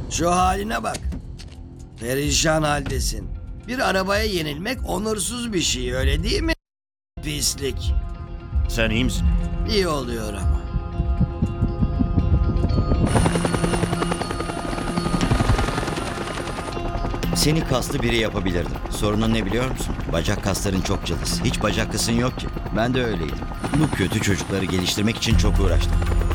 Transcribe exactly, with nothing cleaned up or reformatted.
Şu haline bak. Perişan haldesin. Bir arabaya yenilmek onursuz bir şey, öyle değil mi? Pislik. Sen iyi misin? İyi oluyor ama. Seni kaslı biri yapabilirdim. Sorunun ne biliyor musun? Bacak kasların çok cılız. Hiç bacak kısın yok ki. Ben de öyleydim. Bu kötü çocukları geliştirmek için çok uğraştım.